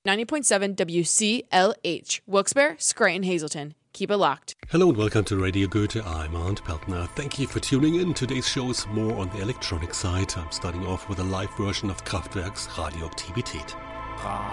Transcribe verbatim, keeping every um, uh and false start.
ninety point seven W C L H, Wilkes-Barre, Scranton, Hazleton. Keep it locked. Hello and welcome to Radio Goethe. I'm Arndt Peltner. Thank you for tuning in. Today's show is more on the electronic side. I'm starting off with a live version of Kraftwerk's Radioaktivität.